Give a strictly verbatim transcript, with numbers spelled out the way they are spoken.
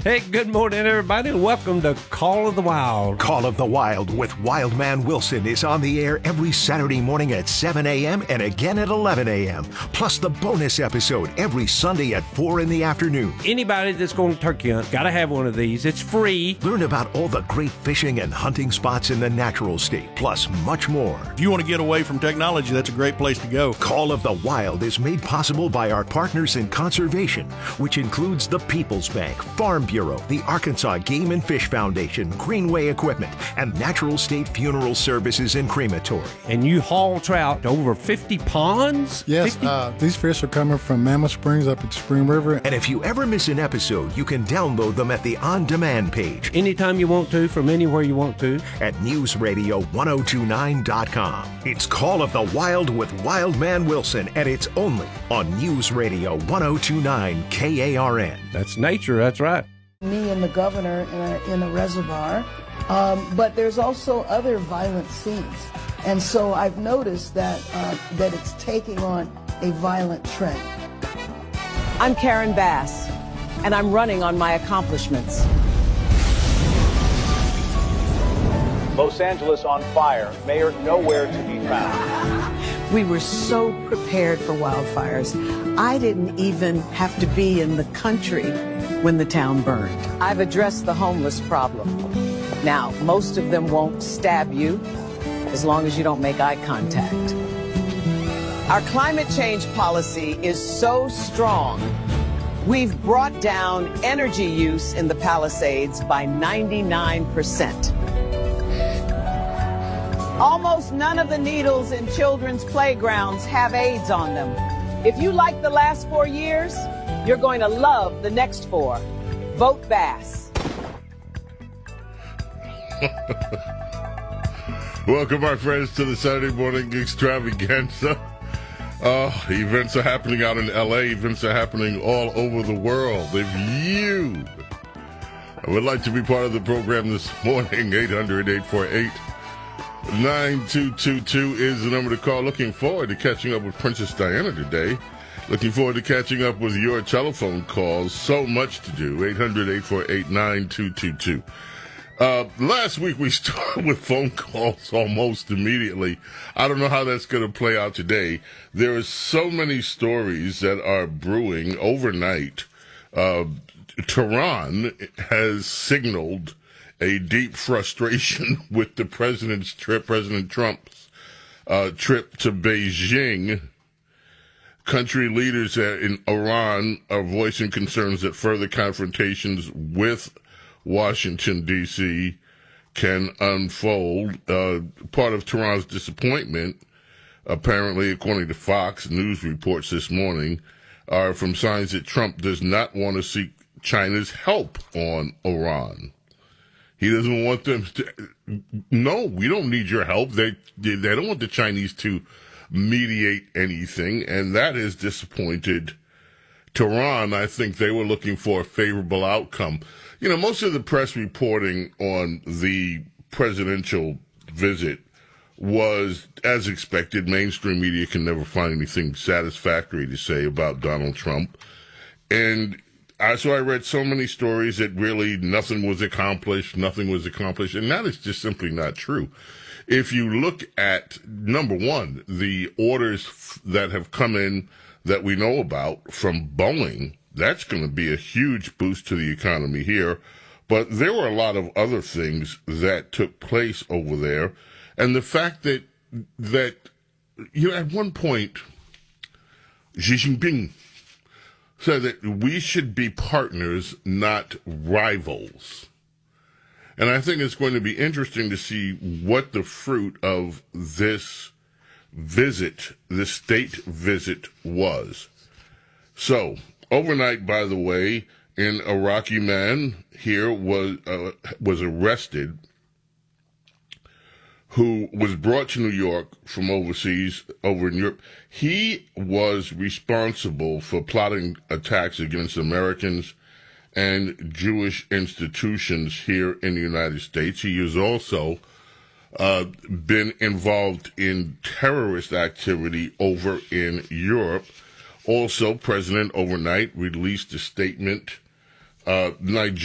Hey, good morning, everybody, and welcome to Call of the Wild. Call of the Wild with Wildman Wilson is on the air every Saturday morning at seven a.m. and again at eleven a.m. Plus the bonus episode every Sunday at four in the afternoon. Anybody that's going to turkey hunt, got to have one of these. It's free. Learn about all the great fishing and hunting spots in the natural state, plus much more. If you want to get away from technology, that's a great place to go. Call of the Wild is made possible by our partners in conservation, which includes the People's Bank, Farm Bureau, the Arkansas Game and Fish Foundation, Greenway Equipment, and Natural State Funeral Services and Crematory. And you haul trout to over fifty ponds? Yes, fifty? Uh, these fish are coming from Mammoth Springs up at the Spring River. And if you ever miss an episode, you can download them at the on-demand page. Anytime you want to, from anywhere you want to. At news radio ten twenty-nine dot com. It's Call of the Wild with Wildman Wilson, and it's only on News Radio ten twenty-nine K A R N. That's nature, that's right. Me and the governor in a, in a reservoir, um, but there's also other violent scenes. And so I've noticed that, uh, that it's taking on a violent trend. I'm Karen Bass, and I'm running on my accomplishments. Los Angeles on fire. Mayor nowhere to be found. We were so prepared for wildfires. I didn't even have to be in the country when the town burned. I've addressed the homeless problem. Now, most of them won't stab you as long as you don't make eye contact. Our climate change policy is so strong, we've brought down energy use in the Palisades by ninety-nine percent. Almost none of the needles in children's playgrounds have AIDS on them. If you like the last four years, you're going to love the next four. Vote Bass. Welcome, my friends, to the Saturday morning extravaganza. Uh, events are happening out in L A. Events are happening all over the world. If you would like to be part of the program this morning, eight hundred, eight four eight, nine two two two is the number to call. Looking forward to catching up with Princess Diana today. Looking forward to catching up with your telephone calls. So much to do. eight hundred, eight four eight, nine two two two. Uh, last week we started with phone calls almost immediately. I don't know how that's going to play out today. There are so many stories that are brewing overnight. Uh, Tehran has signaled a deep frustration with the president's trip, President Trump's uh, trip to Beijing. Country leaders in Iran are voicing concerns that further confrontations with Washington, D C can unfold. Uh, part of Tehran's disappointment, apparently, according to Fox News reports this morning, are from signs that Trump does not want to seek China's help on Iran. He doesn't want them to. No, we don't need your help. They they don't want the Chinese to mediate anything, and that has disappointed Tehran. I think they were looking for a favorable outcome. You know, most of the press reporting on the presidential visit was, as expected, mainstream media can never find anything satisfactory to say about Donald Trump. And I, so I read so many stories that really nothing was accomplished, nothing was accomplished, and that is just simply not true. If you look at, number one, the orders f- that have come in that we know about from Boeing, that's going to be a huge boost to the economy here. But there were a lot of other things that took place over there. And the fact that, that you know, at one point, Xi Jinping said that we should be partners, not rivals. And I think it's going to be interesting to see what the fruit of this visit, this state visit, was. So, overnight, by the way, an Iraqi man here was uh, was arrested who was brought to New York from overseas, over in Europe. He was responsible for plotting attacks against Americans and Jewish institutions here in the United States. He has also uh, been involved in terrorist activity over in Europe. Also, President overnight released a statement. Uh, Nigeria